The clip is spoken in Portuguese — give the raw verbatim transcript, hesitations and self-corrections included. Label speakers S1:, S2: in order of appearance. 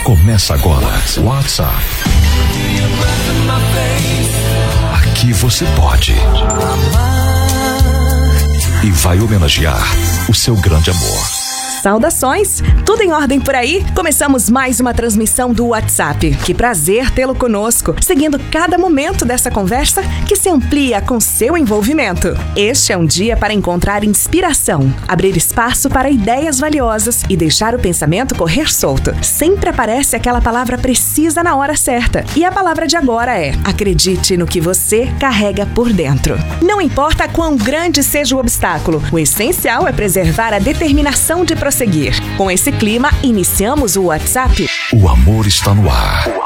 S1: Começa agora. WhatsApp. Aqui você pode e vai homenagear o seu grande amor.
S2: Saudações! Tudo em ordem por aí? Começamos mais uma transmissão do WhatsApp. Que prazer tê-lo conosco, seguindo cada momento dessa conversa que se amplia com seu envolvimento. Este é um dia para encontrar inspiração, abrir espaço para ideias valiosas e deixar o pensamento correr solto. Sempre aparece aquela palavra precisa na hora certa. E a palavra de agora é: acredite no que você carrega por dentro. Não importa quão grande seja o obstáculo, o essencial é preservar a determinação de prosseguir. Com esse clima, iniciamos o WhatsApp.
S1: O amor está no ar.